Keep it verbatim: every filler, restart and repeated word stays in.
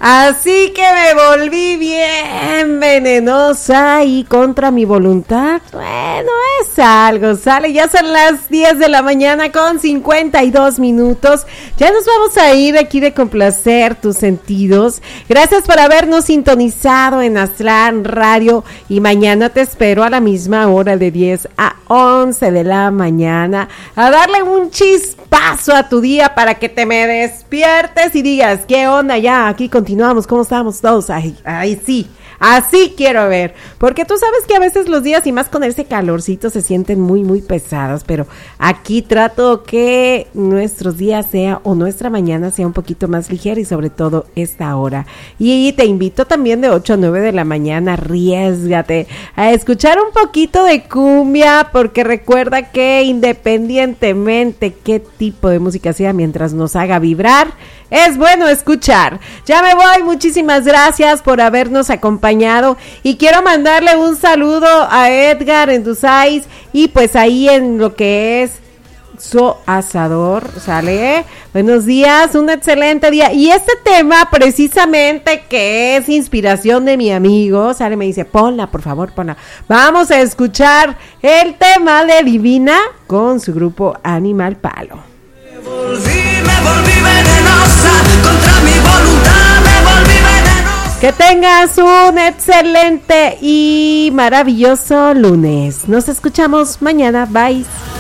Así que me volví bien venenosa y contra mi voluntad. Bueno, es algo, sale. Ya son las diez de la mañana con cincuenta y dos minutos. Ya nos vamos a ir aquí de complacer tus sentidos. Gracias por habernos sintonizado en Aztlán Radio. Y mañana te espero a la misma hora de diez a once de la mañana a darle un chispazo a tu día para que te me despiertes y digas, ¿qué onda? Ya, aquí continuamos, ¿cómo estamos todos? Ay, ay, sí, así quiero ver, porque tú sabes que a veces los días y más con ese calorcito se sienten muy, muy pesados, pero aquí trato que nuestros días sea o nuestra mañana sea un poquito más ligera y sobre todo esta hora. Y te invito también de ocho a nueve de la mañana, arriésgate a escuchar un poquito de cumbia, porque recuerda que independientemente qué tipo de música sea, mientras nos haga vibrar, es bueno escuchar. Ya me voy, muchísimas gracias por habernos acompañado y quiero mandarle un saludo a Edgar en Dusais y pues ahí en lo que es su asador, ¿sale? Buenos días, un excelente día. Y este tema precisamente que es inspiración de mi amigo, ¿sale? Me dice, ponla, por favor, ponla. Vamos a escuchar el tema de Divina con su grupo Animal Palo. Me volví, me volví venenosa, contra mi voluntad me volví venenosa. Que tengas un excelente y maravilloso lunes. Nos escuchamos mañana, bye.